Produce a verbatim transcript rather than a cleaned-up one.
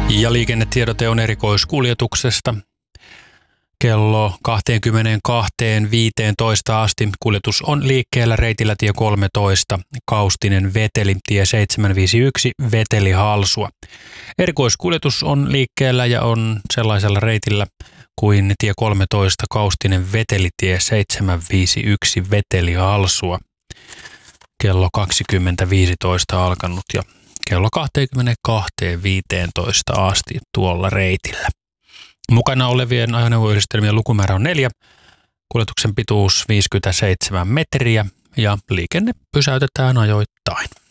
Ja liikennetiedote on erikoiskuljetuksesta. Kello kaksikymmentäkaksi viisitoista asti kuljetus on liikkeellä reitillä tie kolmetoista, Kaustinen Veteli, tie seitsemänsataaviisikymmentäyksi, Veteli Halsua. Erikoiskuljetus on liikkeellä ja on sellaisella reitillä kuin tie kolmetoista, Kaustinen Veteli, tie seitsemänsataaviisikymmentäyksi, Veteli Halsua. Kello kaksikymmentä viisitoista alkanut ja kello kaksikymmentäkaksi viisitoista asti tuolla reitillä. Mukana olevien ajoneuvoyhdistelmien lukumäärä on neljä, kuljetuksen pituus viisikymmentäseitsemän metriä ja liikenne pysäytetään ajoittain.